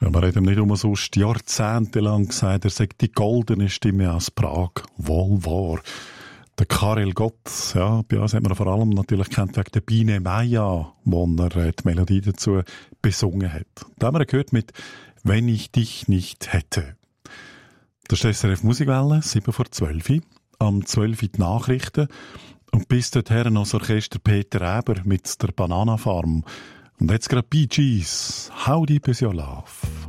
Ja, man hat ihm nicht umsonst jahrzehntelang gesagt, er sei die goldene Stimme aus Prag. Wohl wahr. Der Karel Gott, ja, bei uns hat man vor allem natürlich kennt wegen der Biene Maya, wo er die Melodie dazu besungen hat. Da haben wir gehört mit «Wenn ich dich nicht hätte». Das ist SRF Musikwelle, 7:12. Am 12 die Nachrichten. Und bis dorthin noch das Orchester Peter Eber mit der Banana Farm. Und jetzt gerade Bee Gees, How Deep Is Your Love?